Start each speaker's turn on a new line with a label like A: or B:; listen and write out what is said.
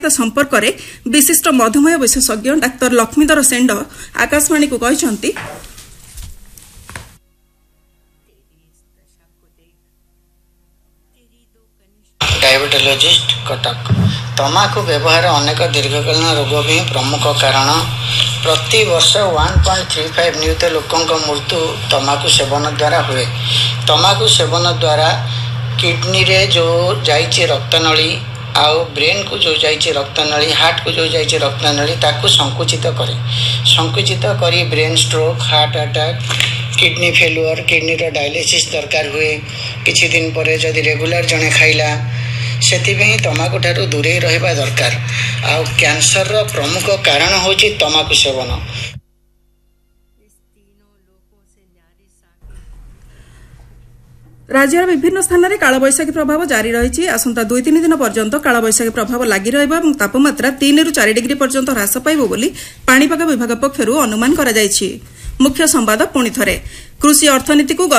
A: संपर्क में विशिष्ट मधुमेह विशेषज्ञ डाक्तर लक्ष्मीधर सेंड आकाशवाणी को कहते
B: डायबिटोलॉजिस्ट कटक तमाकू व्यवहार अनेक दीर्घकालीन रोग भी प्रमुख कारण प्रति वर्ष 1.35 नियुत लोकों मृत्यु तमाकू सेवन द्वारा हुए। तमाकू सेवन द्वारा किडनी रे जो जाइए रक्तनली आउ ब्रेन को जो जाइए रक्तनली हार्ट को जो जाइए रक्तनली ताकू संकुचित करी brain stroke heart attack kidney failure kidney रो डायलिसिस दरकार हुए। किछि दिन पर जदि रेगुलर जने खाइला सेतिबेही तमाकू ठारू दूरे रहिबा दरकार। आउ कैंसर रो प्रमुख कारण होची तमाकू सेवन।
A: राज्यर विभिन्न स्थान में कालबैशाखी प्रभाव जारी रही। आसंता 2-3 दिन पर्यंत कालबैशाखी प्रभाव लगी रहिबा और तापमात्रा 3 ରୁ 4 डिग्री पर्यंत ह्रास पाइब बोली पाणीपाग विभाग पक्षरु अनुमान करा जायछि। मुख्य संवाद पुणी थरे कृषि अर्थनीति को